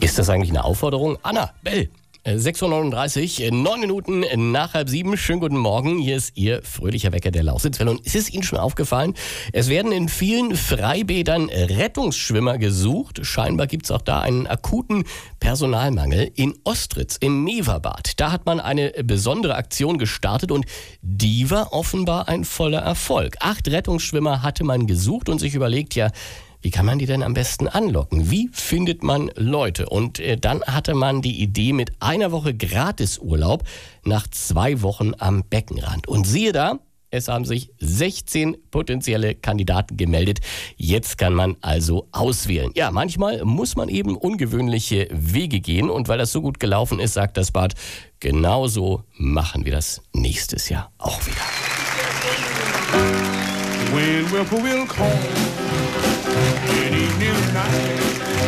Ist das eigentlich eine Aufforderung? Anna, Bell. 6.39 Uhr, 9 Minuten nach 6:30. Schönen guten Morgen. Hier ist Ihr fröhlicher Wecker der Lausitzwelle. Und ist es Ihnen schon aufgefallen? Es werden in vielen Freibädern Rettungsschwimmer gesucht. Scheinbar gibt es auch da einen akuten Personalmangel. In Ostritz, im Neverbad, da hat man eine besondere Aktion gestartet und die war offenbar ein voller Erfolg. 8 Rettungsschwimmer hatte man gesucht und sich überlegt, ja, wie kann man die denn am besten anlocken? Wie findet man Leute? Und dann hatte man die Idee mit einer Woche Gratisurlaub nach 2 Wochen am Beckenrand. Und siehe da, es haben sich 16 potenzielle Kandidaten gemeldet. Jetzt kann man also auswählen. Ja, manchmal muss man eben ungewöhnliche Wege gehen. Und weil das so gut gelaufen ist, sagt das Bad, genauso machen wir das nächstes Jahr auch wieder. When Whippoorwill calls, any new night.